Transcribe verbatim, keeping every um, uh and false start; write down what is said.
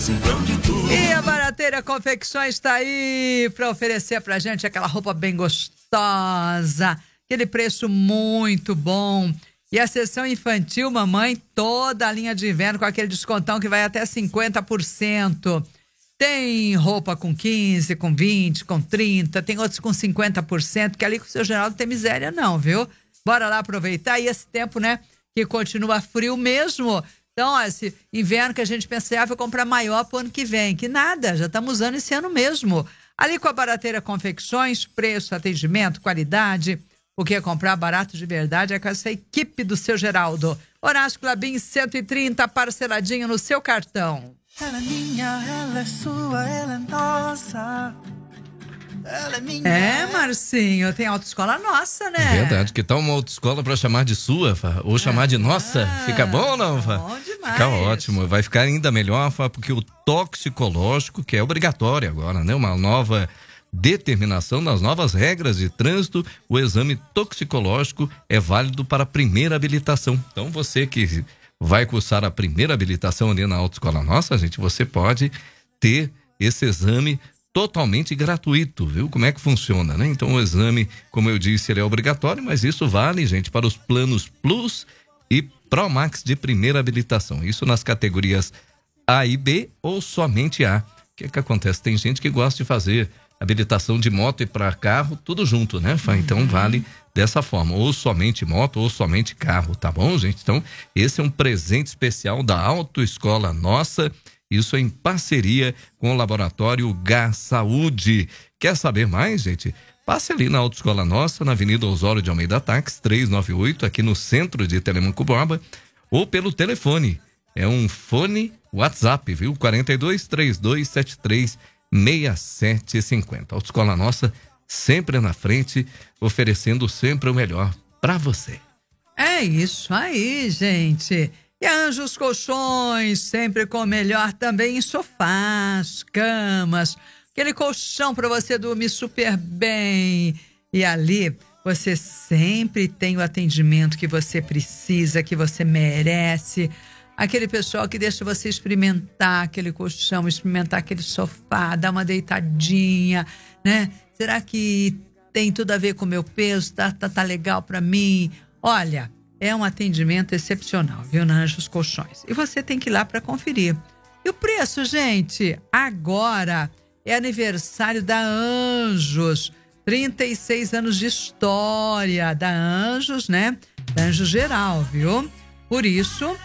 Centrão de tudo. E a Barateira Confecções está aí para oferecer pra gente aquela roupa bem gostosa, aquele preço muito bom. E a seção infantil, mamãe, toda a linha de inverno com aquele descontão que vai até cinquenta por cento. Tem roupa com quinze, com vinte, com trinta, tem outros com cinquenta por cento, que ali com o seu Geraldo não tem miséria não, viu? Bora lá aproveitar. E esse tempo, né, que continua frio mesmo. Então, ó, esse inverno que a gente pensava, ah, vou comprar maior pro ano que vem. Que nada, já estamos usando esse ano mesmo. Ali com a Barateira Confecções, preço, atendimento, qualidade. O que é comprar barato de verdade é com essa equipe do seu Geraldo. Horácio Clabin cento e trinta, parceladinho no seu cartão. Ela é minha, ela é sua, ela é nossa. Ela é minha. É, Marcinho, tem autoescola nossa, né? Verdade, que tal uma autoescola pra chamar de sua, Fá? Ou chamar de nossa? Ah, Fica bom ou não, Fá? bom demais. Fica ótimo, vai ficar ainda melhor, Fá, porque o toxicológico, que é obrigatório agora, né? Uma nova determinação das novas regras de trânsito, o exame toxicológico é válido para a primeira habilitação. Então, você que vai cursar a primeira habilitação ali na autoescola nossa, gente, você pode ter esse exame totalmente gratuito, viu? Como é que funciona, né? Então o exame, como eu disse, ele é obrigatório, mas isso vale, gente, para os planos Plus e Pro Max de primeira habilitação. Isso nas categorias A e B ou somente A. O que é que acontece? Tem gente que gosta de fazer habilitação de moto e para carro, tudo junto, né, Fá? Então vale dessa forma, ou somente moto ou somente carro, tá bom, gente? Então esse é um presente especial da Autoescola Nossa, isso em parceria com o Laboratório Gás Saúde. Quer saber mais, gente? Passe ali na Autoescola Nossa, na Avenida Osório de Almeida Táxi, trezentos e noventa e oito, aqui no centro de Telemanco-Borba, ou pelo telefone. É um fone WhatsApp, viu? quarenta e dois, trinta e dois, setenta e três, sessenta e sete cinquenta. Autoescola Nossa, sempre na frente, oferecendo sempre o melhor para você. É isso aí, gente. E a Anjos Colchões, sempre com o melhor também em sofás, camas, aquele colchão para você dormir super bem. E ali você sempre tem o atendimento que você precisa, que você merece. Aquele pessoal que deixa você experimentar aquele colchão, experimentar aquele sofá, dar uma deitadinha, né? Será que tem tudo a ver com o meu peso? Tá, tá, tá legal para mim? Olha, é um atendimento excepcional, viu, na Anjos Colchões. E você tem que ir lá para conferir. E o preço, gente? Agora é aniversário da Anjos. trinta e seis anos de história da Anjos, né? Da Anjos Geral, viu? Por isso,